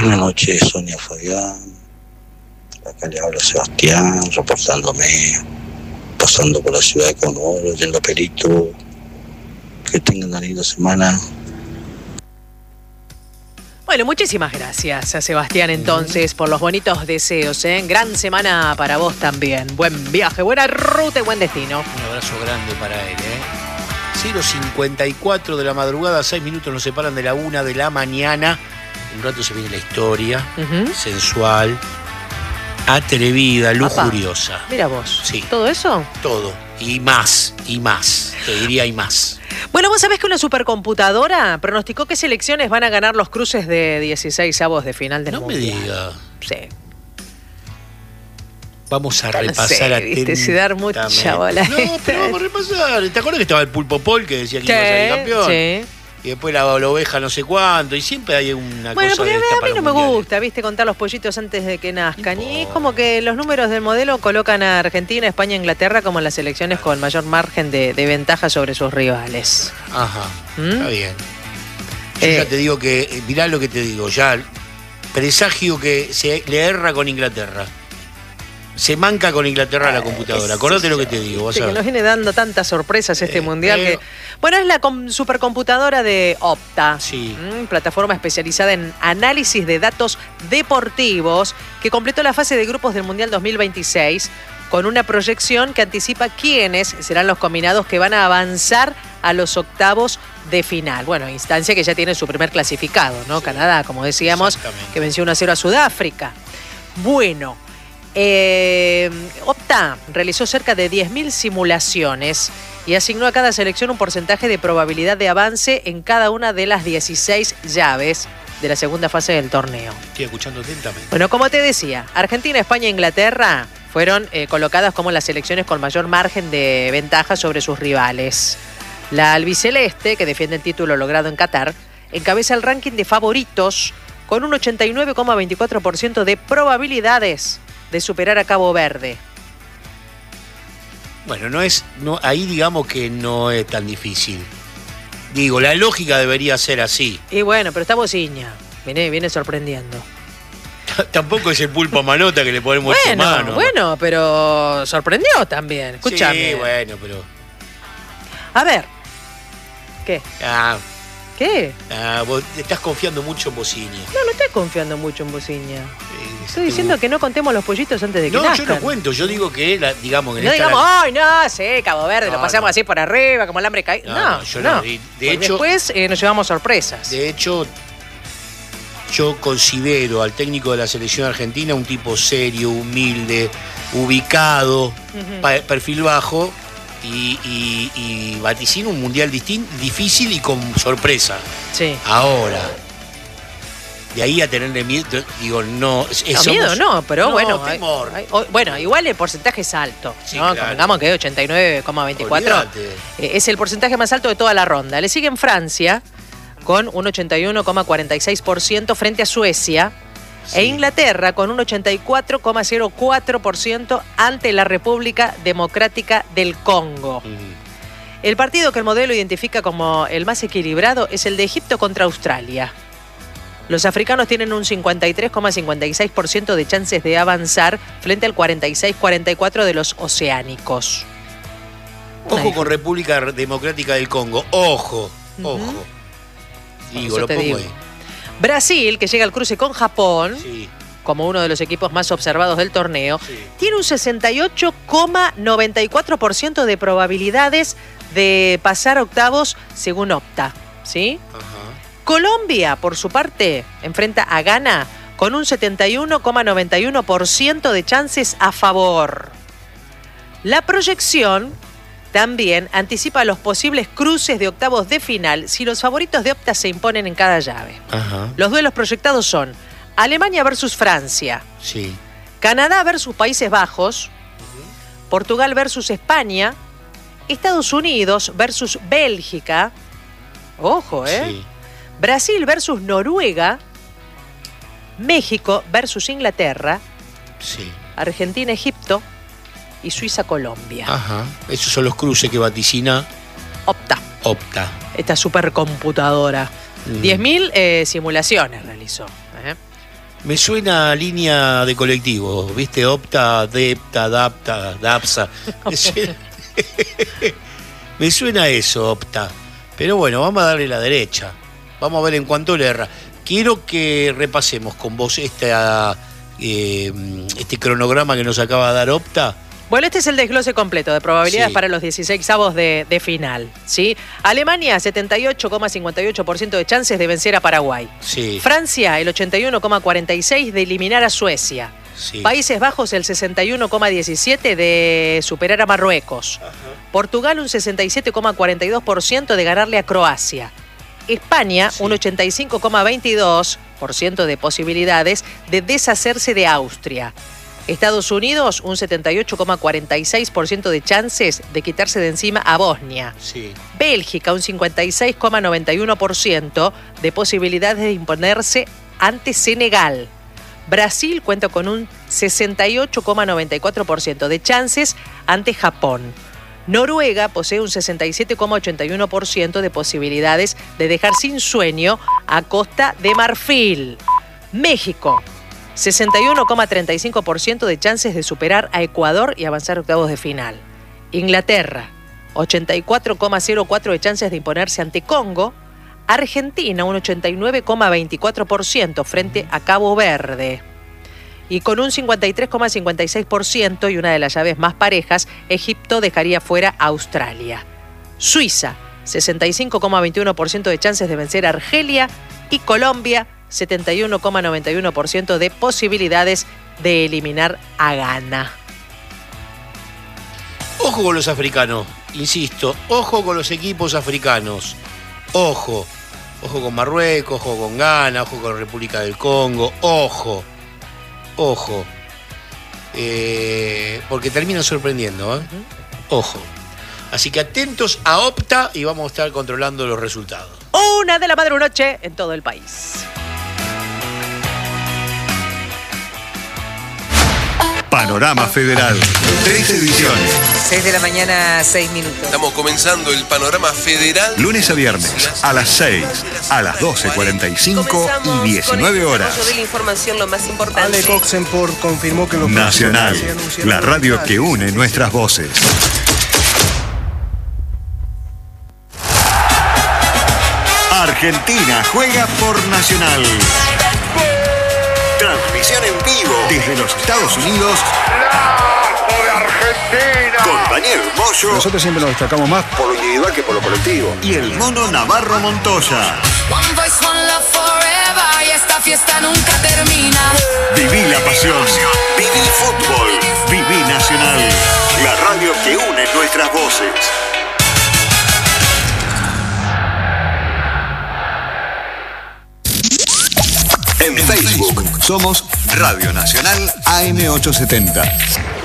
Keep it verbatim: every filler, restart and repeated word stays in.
Buenas noches, Sonia Fabián. Acá le habla Sebastián, reportándome, pasando por la ciudad de Comodoro, yendo a Perito. Que tengan una linda semana. Bueno, muchísimas gracias a Sebastián entonces por los bonitos deseos, ¿eh? Gran semana para vos también. Buen viaje, buena ruta y buen destino. Un abrazo grande para él, ¿eh? cero cincuenta y cuatro de la madrugada, seis minutos nos separan de la una de la mañana. Un rato se viene la historia, uh-huh. sensual, atrevida, lujuriosa. Apá, mira vos. Sí. ¿Todo eso? Todo. Y más, y más. Te diría y más. Bueno, vos sabés que una supercomputadora pronosticó qué selecciones van a ganar los cruces de dieciseisavos de final del no Mundial. No me diga. Sí. Vamos a Tan repasar sé, atentamente. Viste, dar mucha bola. No, pero vamos a repasar. ¿Te acuerdas que estaba el Pulpo Paul que decía que sí, iba a salir campeón? Sí. Y después la, la oveja no sé cuánto. Y siempre hay una bueno, cosa de esta a mí para no los me mundiales. gusta, viste, contar los pollitos antes de que nazcan. Y es como que los números del modelo colocan a Argentina, España e Inglaterra como las selecciones con mayor margen de, de ventaja sobre sus rivales. Ajá, ¿Mm? Está bien. Yo eh, ya te digo que, mirá lo que te digo, ya presagio que se le erra con Inglaterra. Se manca con Inglaterra la computadora. Acordate lo que te digo. Vos sí, que nos viene dando tantas sorpresas este eh, mundial. Pero... que Bueno, es la supercomputadora de Opta. Sí. ¿m? Plataforma especializada en análisis de datos deportivos que completó la fase de grupos del Mundial dos mil veintiséis con una proyección que anticipa quiénes serán los combinados que van a avanzar a los octavos de final. Bueno, instancia que ya tiene su primer clasificado, ¿no? Sí. Canadá, como decíamos, que venció uno a cero a Sudáfrica. Bueno... Eh, Opta realizó cerca de diez mil simulaciones y asignó a cada selección un porcentaje de probabilidad de avance en cada una de las dieciséis llaves de la segunda fase del torneo. Estoy escuchando atentamente. Bueno, como te decía, Argentina, España e Inglaterra fueron eh, colocadas como las selecciones con mayor margen de ventaja sobre sus rivales. La albiceleste, que defiende el título logrado en Qatar, encabeza el ranking de favoritos con un ochenta y nueve coma veinticuatro por ciento de probabilidades de superar a Cabo Verde. Bueno, no es, no, ahí digamos que no es tan difícil. Digo, la lógica debería ser así. Y bueno, pero está Bociña. Viene, viene sorprendiendo. Tampoco es el Pulpo Manota que le ponemos bueno, ocho manos. Bueno, pero sorprendió también. Escúchame. Sí, bueno, pero... A ver. ¿Qué? Ah... ¿Qué? Ah, vos estás confiando mucho en Bociña. No, no estoy confiando mucho en Bociña. Eh, estoy diciendo que... que no contemos los pollitos antes de que no, nazcan. No, yo no cuento. Yo digo que, la, digamos... En no esta digamos, la... ay, no, sí, Cabo Verde, no, lo pasamos no. así por arriba, como el hambre caído. No, no, yo no. no. De pues hecho, después eh, nos llevamos sorpresas. De hecho, yo considero al técnico de la selección argentina un tipo serio, humilde, ubicado, uh-huh. perfil bajo... Y, y, y vaticina un mundial distinto, difícil y con sorpresa. Sí. Ahora, de ahí a tenerle miedo, digo, no. Es, no, somos, miedo no, pero no, bueno. Temor. Hay, hay, bueno, igual el porcentaje es alto. Sí, ¿no? claro. Digamos que ochenta y nueve coma veinticuatro. Eh, es el porcentaje más alto de toda la ronda. Le sigue en Francia con un ochenta y uno coma cuarenta y seis por ciento frente a Suecia. Sí. E Inglaterra con un ochenta y cuatro coma cero cuatro por ciento ante la República Democrática del Congo. Mm. El partido que el modelo identifica como el más equilibrado es el de Egipto contra Australia. Los africanos tienen un cincuenta y tres coma cincuenta y seis por ciento de chances de avanzar frente al cuarenta y seis coma cuarenta y cuatro por ciento de los oceánicos. Ojo con República Democrática del Congo. Ojo, ojo. Uh-huh. Digo, lo pongo digo. ahí. Brasil, que llega al cruce con Japón, sí. como uno de los equipos más observados del torneo, sí. tiene un sesenta y ocho coma noventa y cuatro por ciento de probabilidades de pasar a octavos según Opta. ¿Sí? Ajá. Colombia, por su parte, enfrenta a Ghana con un setenta y uno coma noventa y uno por ciento de chances a favor. La proyección también anticipa los posibles cruces de octavos de final si los favoritos de Opta se imponen en cada llave. Ajá. Los duelos proyectados son Alemania versus Francia, sí. Canadá versus Países Bajos, uh-huh. Portugal versus España, Estados Unidos versus Bélgica, ojo, ¿eh? Sí. Brasil versus Noruega, México versus Inglaterra, sí. Argentina, Egipto y Suiza, Colombia. Ajá. Esos son los cruces que vaticina Opta. Opta. Esta supercomputadora. Mm. diez mil eh, simulaciones realizó. ¿eh? Me suena a línea de colectivo, ¿viste? Opta, Depta, Dapta, Dapsa. Me suena, me suena eso, Opta. Pero bueno, vamos a darle la derecha. Vamos a ver en cuánto le erra. Quiero que repasemos con vos esta, eh, este cronograma que nos acaba de dar Opta. Bueno, este es el desglose completo de probabilidades sí. para los dieciseisavos de, de final, ¿sí? Alemania, setenta y ocho coma cincuenta y ocho por ciento de chances de vencer a Paraguay. Sí. Francia, el ochenta y uno coma cuarenta y seis por ciento de eliminar a Suecia. Sí. Países Bajos, el sesenta y uno coma diecisiete por ciento de superar a Marruecos. Ajá. Portugal, un sesenta y siete coma cuarenta y dos por ciento de ganarle a Croacia. España, sí. un ochenta y cinco coma veintidós por ciento de posibilidades de deshacerse de Austria. Estados Unidos, un setenta y ocho coma cuarenta y seis por ciento de chances de quitarse de encima a Bosnia. Sí. Bélgica, un cincuenta y seis coma noventa y uno por ciento de posibilidades de imponerse ante Senegal. Brasil cuenta con un sesenta y ocho coma noventa y cuatro por ciento de chances ante Japón. Noruega posee un sesenta y siete coma ochenta y uno por ciento de posibilidades de dejar sin sueño a Costa de Marfil. México, sesenta y uno coma treinta y cinco por ciento de chances de superar a Ecuador y avanzar a octavos de final. Inglaterra, ochenta y cuatro coma cero cuatro por ciento de chances de imponerse ante Congo. Argentina, un ochenta y nueve coma veinticuatro por ciento frente a Cabo Verde. Y con un cincuenta y tres coma cincuenta y seis por ciento y una de las llaves más parejas, Egipto dejaría fuera a Australia. Suiza, sesenta y cinco coma veintiuno por ciento de chances de vencer a Argelia. Y Colombia, setenta y uno coma noventa y uno por ciento de posibilidades de eliminar a Ghana. Ojo con los africanos, insisto, ojo con los equipos africanos. Ojo, ojo con Marruecos, ojo con Ghana, ojo con República del Congo, ojo, ojo. Eh, porque terminan sorprendiendo, ¿eh? Uh-huh. Ojo. Así que atentos a Opta y vamos a estar controlando los resultados. Una de la madrugada en todo el país. Panorama Federal. Tres ediciones. seis de la mañana, seis minutos. Estamos comenzando el Panorama Federal. Lunes a viernes, a las seis, a las doce cuarenta y cinco y diecinueve horas. De la información, lo más importante. Alex Oxenford confirmó que lo Nacional, la radio que une nuestras voces. Argentina juega por Nacional. Transmisión en vivo desde los Estados Unidos. ¡La de Argentina! Con Daniel Moyo. Nosotros siempre nos destacamos más por lo individual que por lo colectivo. Y el mono Navarro Montoya. One voice, one love forever. Y esta fiesta nunca termina. Viví la pasión. Viví fútbol. Viví Nacional. La radio que une nuestras voces. En Facebook somos Radio Nacional A M ochocientos setenta.